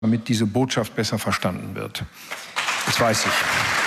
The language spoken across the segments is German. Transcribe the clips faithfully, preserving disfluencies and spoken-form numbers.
damit diese Botschaft besser verstanden wird. Das weiß ich.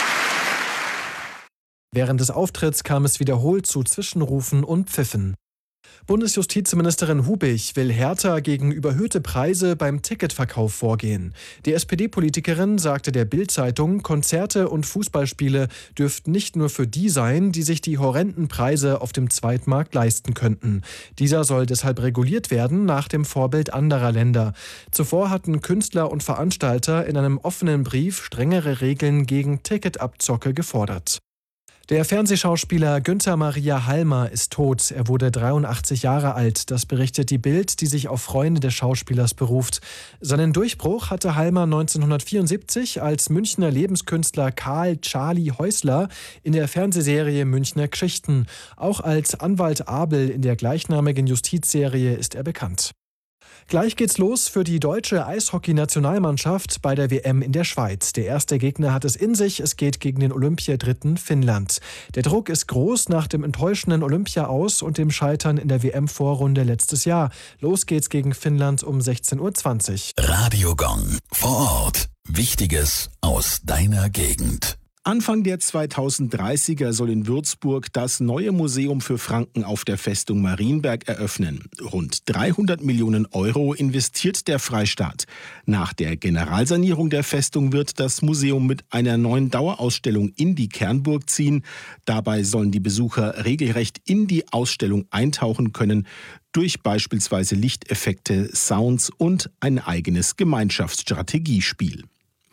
Während des Auftritts kam es wiederholt zu Zwischenrufen und Pfiffen. Bundesjustizministerin Hubich will härter gegen überhöhte Preise beim Ticketverkauf vorgehen. Die S P D-Politikerin sagte der Bild-Zeitung, Konzerte und Fußballspiele dürften nicht nur für die sein, die sich die horrenden Preise auf dem Zweitmarkt leisten könnten. Dieser soll deshalb reguliert werden nach dem Vorbild anderer Länder. Zuvor hatten Künstler und Veranstalter in einem offenen Brief strengere Regeln gegen Ticketabzocke gefordert. Der Fernsehschauspieler Günther Maria Halmer ist tot. Er wurde dreiundachtzig Jahre alt. Das berichtet die Bild, die sich auf Freunde des Schauspielers beruft. Seinen Durchbruch hatte Halmer neunzehnhundertvierundsiebzig als Münchner Lebenskünstler Karl Charlie Häusler in der Fernsehserie Münchner Geschichten. Auch als Anwalt Abel in der gleichnamigen Justizserie ist er bekannt. Gleich geht's los für die deutsche Eishockey-Nationalmannschaft bei der W M in der Schweiz. Der erste Gegner hat es in sich. Es geht gegen den Olympiadritten Finnland. Der Druck ist groß nach dem enttäuschenden Olympia-Aus und dem Scheitern in der W M-Vorrunde letztes Jahr. Los geht's gegen Finnland um sechzehn Uhr zwanzig. Radio Gong. Vor Ort. Wichtiges aus deiner Gegend. Anfang der zweitausenddreißiger soll in Würzburg das neue Museum für Franken auf der Festung Marienberg eröffnen. Rund dreihundert Millionen Euro investiert der Freistaat. Nach der Generalsanierung der Festung wird das Museum mit einer neuen Dauerausstellung in die Kernburg ziehen. Dabei sollen die Besucher regelrecht in die Ausstellung eintauchen können, durch beispielsweise Lichteffekte, Sounds und ein eigenes Gemeinschaftsstrategiespiel.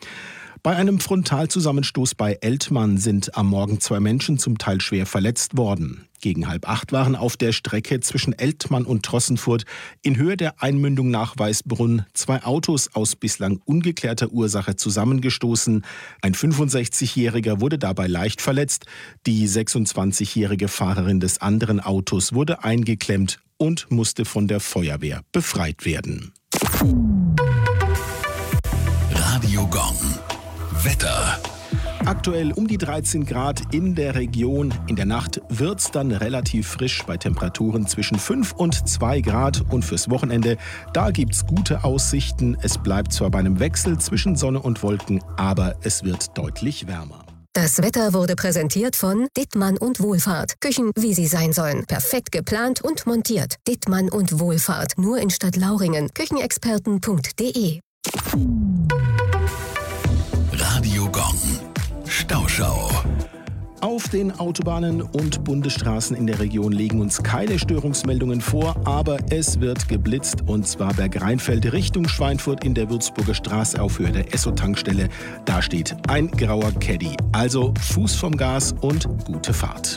Bei einem Frontalzusammenstoß bei Eltmann sind am Morgen zwei Menschen zum Teil schwer verletzt worden. Gegen halb acht waren auf der Strecke zwischen Eltmann und Trossenfurt in Höhe der Einmündung nach Weißbrunn zwei Autos aus bislang ungeklärter Ursache zusammengestoßen. Ein fünfundsechzigjähriger wurde dabei leicht verletzt. Die sechsundzwanzigjährige Fahrerin des anderen Autos wurde eingeklemmt und musste von der Feuerwehr befreit werden. Radio Gong. Wetter. Aktuell um die dreizehn Grad in der Region. In der Nacht wird's dann relativ frisch bei Temperaturen zwischen fünf und zwei Grad. Und fürs Wochenende, da gibt's gute Aussichten. Es bleibt zwar bei einem Wechsel zwischen Sonne und Wolken, aber es wird deutlich wärmer. Das Wetter wurde präsentiert von Dittmann und Wohlfahrt. Küchen, wie sie sein sollen. Perfekt geplant und montiert. Dittmann und Wohlfahrt. Nur in Stadtlauringen. Küchenexperten punkt de. Radio Gong. Stauschau. Auf den Autobahnen und Bundesstraßen in der Region liegen uns keine Störungsmeldungen vor, aber es wird geblitzt, und zwar Bergrheinfeld Richtung Schweinfurt in der Würzburger Straße auf Höhe der Esso-Tankstelle. Da steht ein grauer Caddy. Also Fuß vom Gas und gute Fahrt.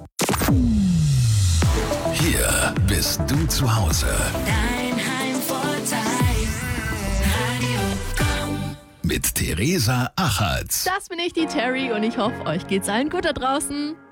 Hier bist du zu Hause. Dein Heimvorteil. Radio Gong. Mit Theresa Achatz. Das bin ich, die Terry, und ich hoffe, euch geht's allen gut da draußen.